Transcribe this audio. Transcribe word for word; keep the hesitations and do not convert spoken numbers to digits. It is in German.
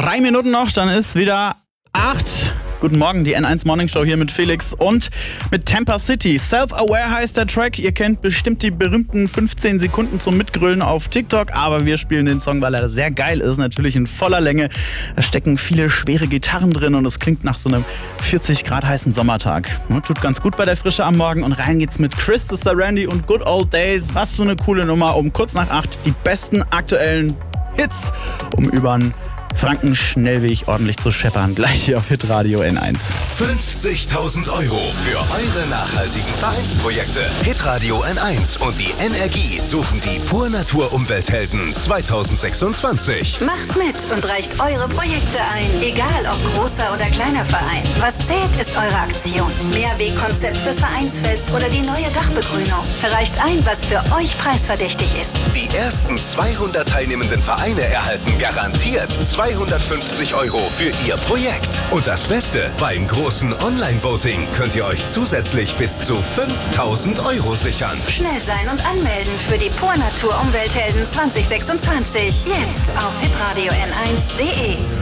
Drei Minuten noch, dann ist wieder acht. Guten Morgen, die N eins Morning Show hier mit Felix und mit Tampa City. Self-Aware heißt der Track. Ihr kennt bestimmt die berühmten fünfzehn Sekunden zum Mitgrölen auf TikTok, aber wir spielen den Song, weil er sehr geil ist, natürlich in voller Länge. Da stecken viele schwere Gitarren drin und es klingt nach so einem vierzig Grad heißen Sommertag. Tut ganz gut bei der Frische am Morgen und rein geht's mit Chris the Randy und Good Old Days. Was für eine coole Nummer. Um kurz nach acht die besten aktuellen Hits, um übern Franken-Schnellweg ordentlich zu scheppern. Gleich hier auf Hitradio N eins. fünfzigtausend Euro für eure nachhaltigen Vereinsprojekte. Hitradio N eins und die Energie suchen die Pur Natur Umwelthelden zweitausendsechsundzwanzig. Macht mit und reicht eure Projekte ein. Egal ob großer oder kleiner Verein. Was zählt, ist eure Aktion. Mehrwegkonzept fürs Vereinsfest oder die neue Dachbegrünung. Reicht ein, was für euch preisverdächtig ist. Die ersten zweihundert teilnehmenden Vereine erhalten garantiert zweihundertfünfzig Euro für ihr Projekt. Und das Beste, beim großen Online-Voting könnt ihr euch zusätzlich bis zu fünftausend Euro sichern. Schnell sein und anmelden für die Pur Natur Umwelthelden zwanzig sechsundzwanzig. Jetzt auf hitradio n eins punkt de.